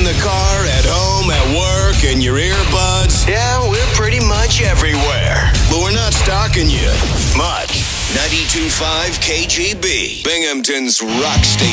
the car, at home, at work, in your earbuds. Yeah, we're pretty much everywhere. But we're not stalking you much. 92.5 KGB, Binghamton's rock station.